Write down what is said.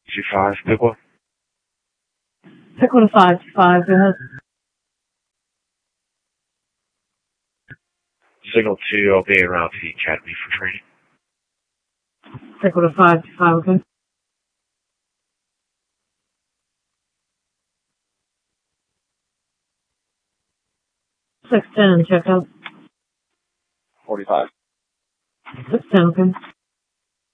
2-5, pick one. Pick one 5-5, go ahead. Signal 2, I'll be around to the academy for training. Pick one 5-5, okay. 610, check out. 45. 610, okay.